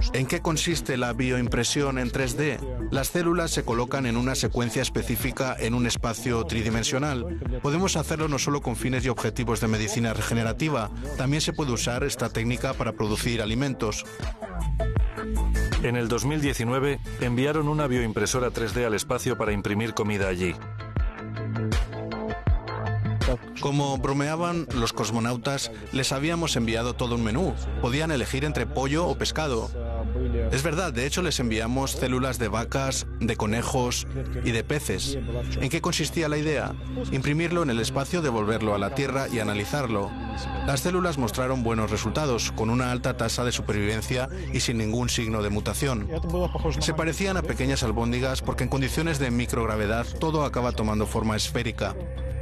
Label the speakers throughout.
Speaker 1: ¿En qué consiste la bioimpresión en 3D? Las células se colocan en una secuencia específica en un espacio tridimensional. Podemos hacerlo no solo con fines y objetivos de medicina regenerativa, también se puede usar esta técnica para producir alimentos.
Speaker 2: En el 2019 enviaron una bioimpresora 3D al espacio para imprimir comida allí.
Speaker 1: Como bromeaban los cosmonautas, les habíamos enviado todo un menú. Podían elegir entre pollo o pescado. Es verdad, de hecho les enviamos células de vacas, de conejos y de peces. ¿En qué consistía la idea? Imprimirlo en el espacio, devolverlo a la Tierra y analizarlo. Las células mostraron buenos resultados, con una alta tasa de supervivencia y sin ningún signo de mutación. Se parecían a pequeñas albóndigas porque en condiciones de microgravedad todo acaba tomando forma esférica.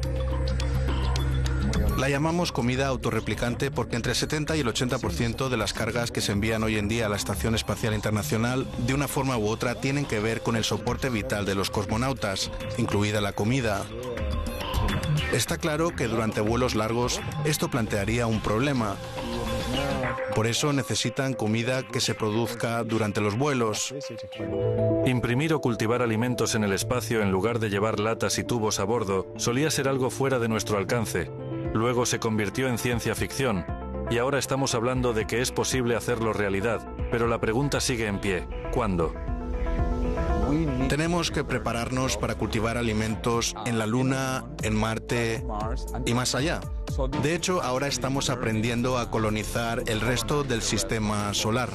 Speaker 1: La llamamos comida autorreplicante porque entre el 70 y el 80% de las cargas que se envían hoy en día a la Estación Espacial Internacional, de una forma u otra, tienen que ver con el soporte vital de los cosmonautas, incluida la comida. Está claro que durante vuelos largos esto plantearía un problema. Por eso necesitan comida que se produzca durante los vuelos.
Speaker 2: Imprimir o cultivar alimentos en el espacio en lugar de llevar latas y tubos a bordo solía ser algo fuera de nuestro alcance. Luego se convirtió en ciencia ficción y ahora estamos hablando de que es posible hacerlo realidad, pero la pregunta sigue en pie. ¿Cuándo?
Speaker 1: Tenemos que prepararnos para cultivar alimentos en la Luna, en Marte y más allá. De hecho, ahora estamos aprendiendo a colonizar el resto del sistema solar.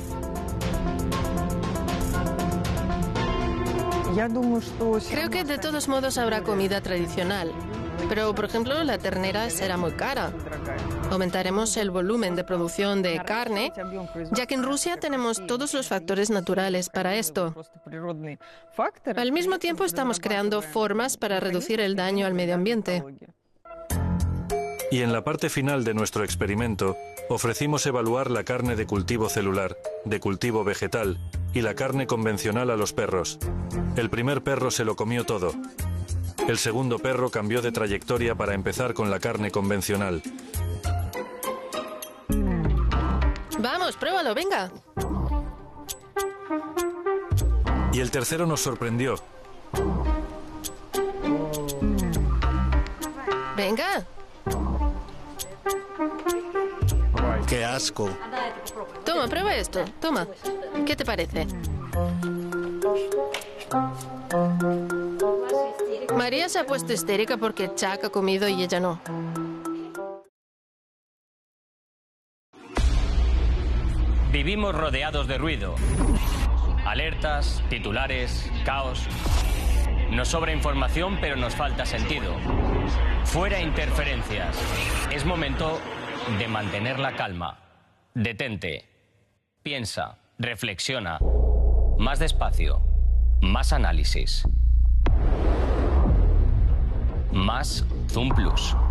Speaker 3: Creo que de todos modos habrá comida tradicional. Pero, por ejemplo, la ternera será muy cara. Aumentaremos el volumen de producción de carne, ya que en Rusia tenemos todos los factores naturales para esto. Al mismo tiempo, estamos creando formas para reducir el daño al medio ambiente.
Speaker 2: Y en la parte final de nuestro experimento, ofrecimos evaluar la carne de cultivo celular, de cultivo vegetal y la carne convencional a los perros. El primer perro se lo comió todo. El segundo perro cambió de trayectoria para empezar con la carne convencional.
Speaker 3: Vamos, pruébalo, venga.
Speaker 2: Y el tercero nos sorprendió.
Speaker 3: Venga.
Speaker 1: ¡Qué asco!
Speaker 3: Toma, prueba esto. Toma. ¿Qué te parece? María se ha puesto histérica porque Chuck ha comido y ella no.
Speaker 4: Vivimos rodeados de ruido. Alertas, titulares, caos. Nos sobra información, pero nos falta sentido. Fuera interferencias. Es momento de mantener la calma. Detente. Piensa. Reflexiona. Más despacio. Más análisis. Más Zoom Plus.